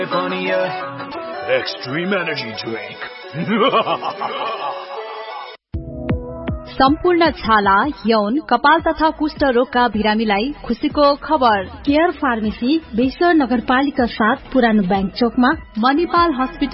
Extreme energy drink. सम्पूर्ण छाला, यौन, कपाल तथा कुष्ठ रोगका बिरामीलाई खुशीको खबर। केयर फार्मेसी बेसर नगरपालिका 7 पुरानो बैंक चोकमा, मणिपाल हस्पिटल